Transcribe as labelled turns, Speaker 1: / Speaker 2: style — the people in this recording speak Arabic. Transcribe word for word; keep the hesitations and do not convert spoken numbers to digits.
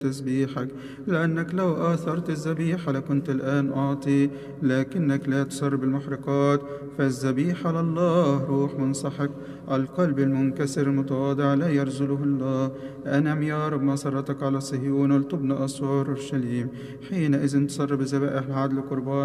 Speaker 1: تسبيحك، لأنك لو آثرت الذبيحة لكنت الآن أعطي، لكنك لا تسر بالمحرقات. فالذبيحة لله روح منسحق، القلب المنكسر المتواضع لا يرزله الله. أنم يا رب مسرتك على صهيون ولتبنى أسوار أورشليم، حينئذ تسر بذبائح العدل قربان